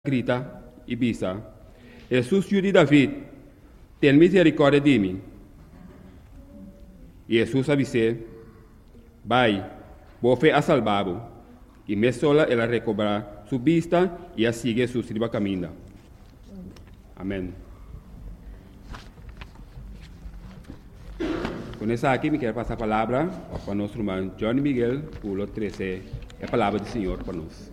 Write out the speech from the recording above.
grita e bisa: Jesus, filho de David, tem misericórdia de mim. E Jesus avisou: vai, vou a salvá-lo. E me sola ela recobrar sua vista e a sigue su sirva caminho. Amém. Com essa aqui, me quero passar a palavra para nosso irmão Johnny Miguel, por o 13, a palavra do Senhor para nós.